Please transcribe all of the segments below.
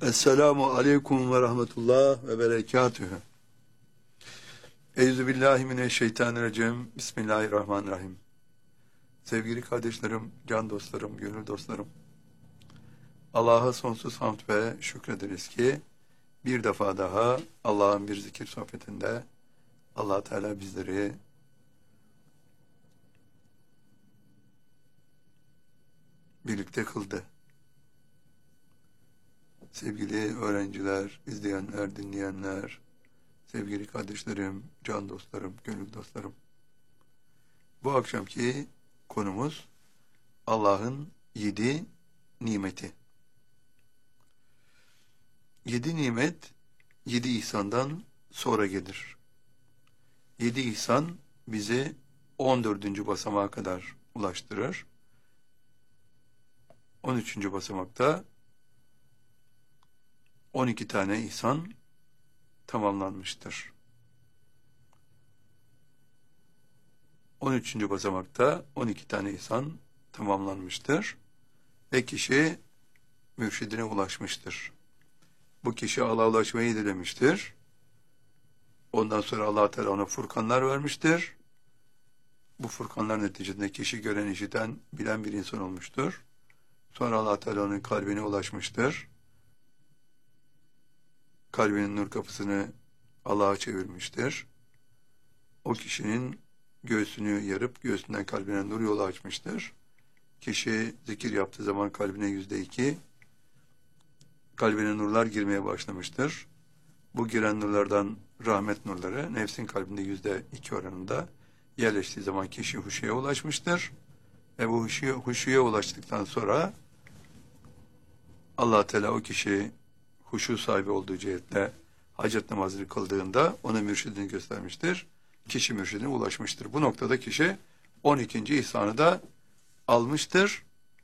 Esselamu aleyküm ve rahmetullah ve berekatühü. Euzubillahimineşşeytanirracim. Bismillahirrahmanirrahim. Sevgili kardeşlerim, can dostlarım, gönül dostlarım. Allah'a sonsuz hamd ve şükrederiz ki bir defa daha Allah'ın bir zikir sohbetinde Allah Teala bizleri birlikte kıldı. Sevgili öğrenciler, izleyenler, dinleyenler, sevgili kardeşlerim, can dostlarım, gönül dostlarım. Bu akşamki konumuz Allah'ın 7 nimeti. 7 nimet 7 ihsandan sonra gelir. 7 ihsan bizi 14. basamağa kadar ulaştırır. 13. basamakta 12 tane ihsan tamamlanmıştır. 13. basamakta 12 tane ihsan tamamlanmıştır ve kişi mürşidine ulaşmıştır. Bu kişi Allah'a ulaşmayı dilemiştir. Ondan sonra Allah Teala ona furkanlar vermiştir. Bu furkanlar neticesinde kişi gören, işiten, bilen bir insan olmuştur. Sonra Allah Teala onun kalbine ulaşmıştır. Kalbinin nur kapısını Allah'a çevirmiştir. O kişinin göğsünü yarıp göğsünden kalbine nur yolu açmıştır. Kişi zikir yaptığı zaman kalbine %2, kalbine nurlar girmeye başlamıştır. Bu giren nurlardan rahmet nurları nefsin kalbinde %2 oranında yerleştiği zaman kişi huşuya ulaşmıştır. Ve bu huşuya ulaştıktan sonra Allah Teala o kişi huşu sahibi olduğu cihetle hacet namazını kıldığında ona mürşidini göstermiştir. Kişi mürşidine ulaşmıştır. Bu noktada kişi 12. ihsanı da almıştır.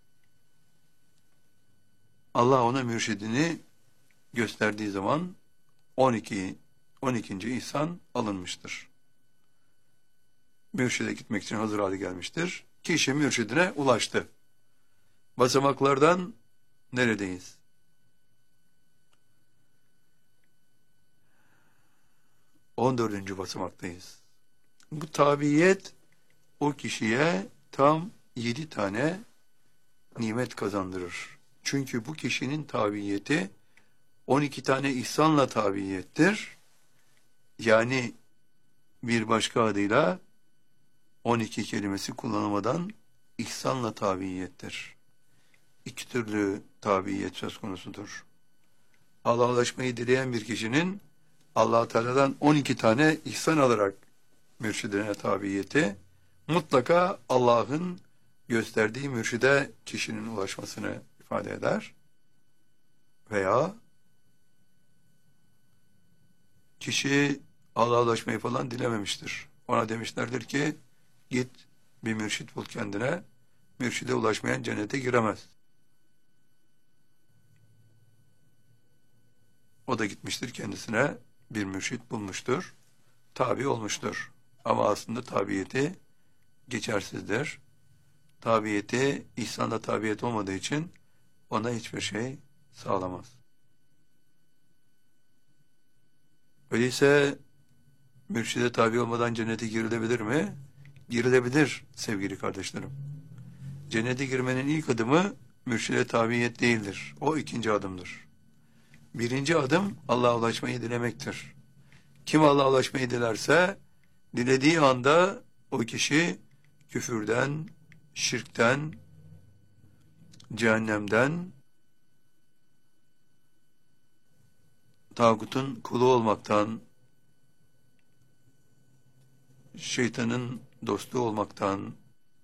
Allah ona mürşidini gösterdiği zaman 12. ihsan alınmıştır. Mürşide gitmek için hazır hale gelmiştir. Kişi mürşidine ulaştı. Basamaklardan neredeyiz? 14. basamaktayız. Bu tabiyet o kişiye tam 7 tane nimet kazandırır. Çünkü bu kişinin tabiyeti 12 tane ihsanla tabiyettir. Yani bir başka adıyla 12 kelimesi kullanılmadan ihsanla tabiyettir. İki türlü tabiyet söz konusudur. Allah'a ulaşmayı dileyen bir kişinin Allah Teala'dan 12 tane ihsan alarak mürşidine tabiyeti mutlaka Allah'ın gösterdiği mürşide kişinin ulaşmasını ifade eder. Veya kişi Allah'a ulaşmayı falan dilememiştir. Ona demişlerdir ki git bir mürşit bul kendine, mürşide ulaşmayan cennete giremez. O da gitmiştir kendisine bir mürşit bulmuştur, tabi olmuştur. Ama aslında tabiyeti geçersizdir. Tabiyeti, ihsanda tabiyet olmadığı için ona hiçbir şey sağlamaz. Öyleyse mürşide tabi olmadan cennete girilebilir mi? Girilebilir sevgili kardeşlerim. Cennete girmenin ilk adımı mürşide tabiyet değildir. O ikinci adımdır. Birinci adım Allah'a ulaşmayı dilemektir. Kim Allah'a ulaşmayı dilerse, dilediği anda o kişi küfürden, şirkten, cehennemden, tağutun kulu olmaktan, şeytanın dostu olmaktan,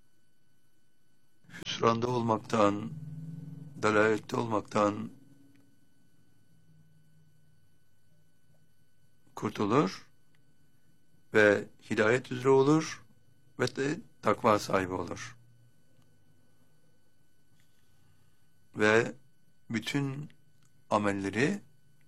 hüsranda olmaktan, dalalette olmaktan kurtulur ve hidayet üzere olur ve de takva sahibi olur. Ve bütün amelleri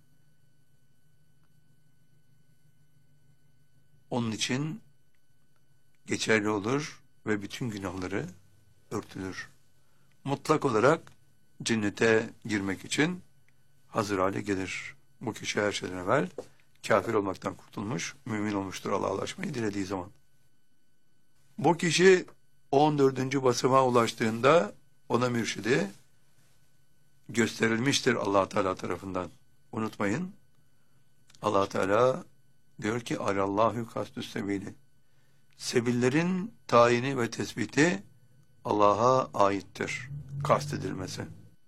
onun için geçerli olur ve bütün günahları örtülür. Mutlak olarak cennete girmek için hazır hale gelir. Bu kişi her şeyden evvel kafir olmaktan kurtulmuş, mümin olmuştur Allah'a ulaşmayı dilediği zaman. Bu kişi 14. basamağa ulaştığında ona mürşidi gösterilmiştir Allah Teala tarafından. Unutmayın, Allah Teala diyor ki alallahu kastüs sebili. Sebillerin tayini ve tespiti Allah'a aittir. Kastedilmesi.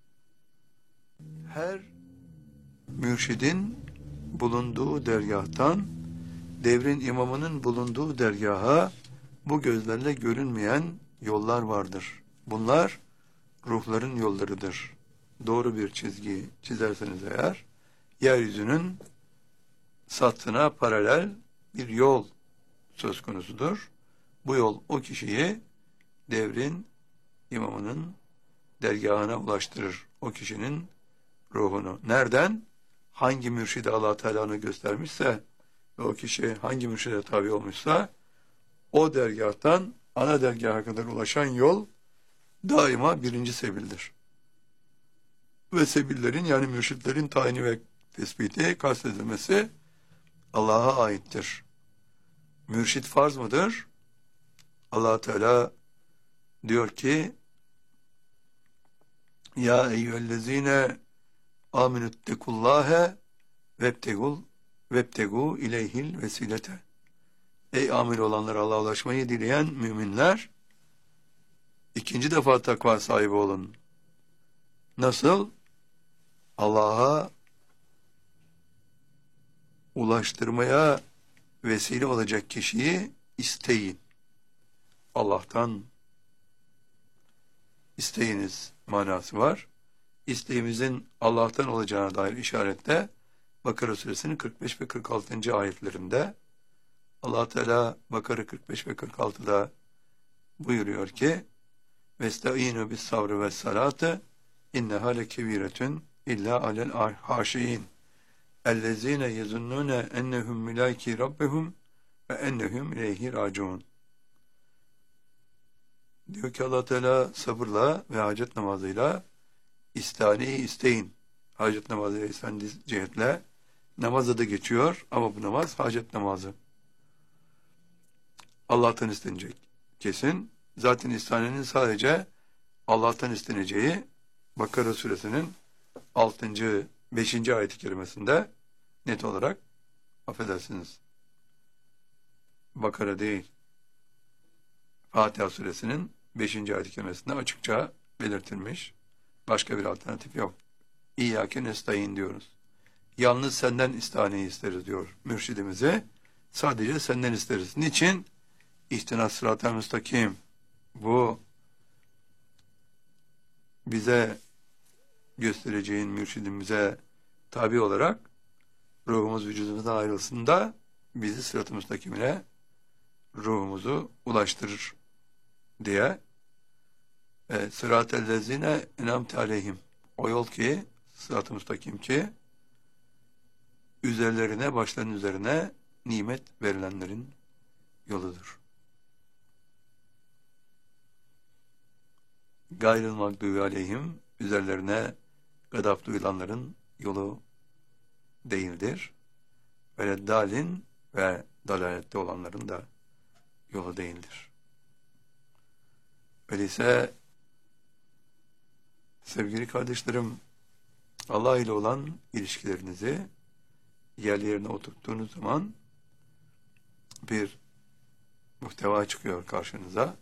Her mürşidin bulunduğu dergâhtan devrin imamının bulunduğu dergaha bu gözlerle görünmeyen yollar vardır. Bunlar ruhların yollarıdır. Doğru bir çizgi çizerseniz eğer, yeryüzünün sathına paralel bir yol söz konusudur. Bu yol o kişiyi devrin imamının dergahına ulaştırır. O kişinin ruhunu. Nereden? Hangi mürşide Allah Teala'nı göstermişse ve o kişi hangi mürşide tabi olmuşsa o dergahtan ana dergaha kadar ulaşan yol daima birinci sebildir. Ve sebillerin yani mürşitlerin tayini ve tespiti kastedilmesi Allah'a aittir. Mürşit farz mıdır? Allah Teala diyor ki ya eyyühellezine aminüttekullâhe vebtegu ileyhil vesilete. Ey amil olanlar, Allah'a ulaşmayı dileyen müminler, ikinci defa takva sahibi olun. Nasıl? Allah'a ulaştırmaya vesile olacak kişiyi isteyin. Allah'tan isteyiniz manası var. İsteğimizin Allah'tan olacağına dair işarette Bakara suresinin 45 ve 46. ayetlerinde Allah Teala Bakara 45 ve 46'da buyuruyor ki Vestaînû bis sabrı ve salâtı inneha lekebiretun illa alel haşiyin ellezîne yezunnûne ennehum milâki rabbehum ve ennehum ileyhi râciûn. Diyor ki Allah Teala sabırla ve hacet namazıyla İstaneyi isteyin. Hacet namazı ve istane cihetle namazda da geçiyor ama bu namaz hacet namazı. Allah'tan istenecek. Kesin. Zaten istanenin sadece Allah'tan isteneceği Bakara suresinin 6. 5. ayet-i kerimesinde net olarak affedersiniz. Bakara değil. Fatiha suresinin 5. ayet-i kerimesinde açıkça belirtilmiş. Başka bir alternatif yok. İyyâke nestaîn diyoruz. Yalnız senden istaneyi isteriz diyor mürşidimize. Sadece senden isteriz. Niçin? İhtinas sırat-ı müstakim. Bu bize göstereceğin mürşidimize tabi olarak ruhumuz vücudumuzdan ayrılsın da bizi sırat-ı müstakimine ruhumuzu ulaştırır diye sırat-ı lezine enamte aleyhim. O yol ki sırat-ı müstakim ki üzerlerine, başlarının üzerine nimet verilenlerin yoludur. Gayrıl mağdubi aleyhim üzerlerine gadap duyulanların yolu değildir. Ve dalin ve dalalette olanların da yolu değildir. Öyleyse sevgili kardeşlerim, Allah ile olan ilişkilerinizi yerlerine oturttuğunuz zaman bir muhteva çıkıyor karşınıza.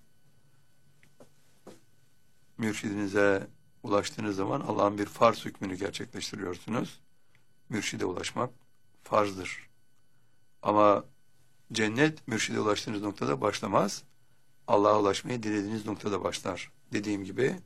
Mürşidinize ulaştığınız zaman Allah'ın bir farz hükmünü gerçekleştiriyorsunuz. Mürşide ulaşmak farzdır. Ama cennet mürşide ulaştığınız noktada başlamaz. Allah'a ulaşmayı dilediğiniz noktada başlar. Dediğim gibi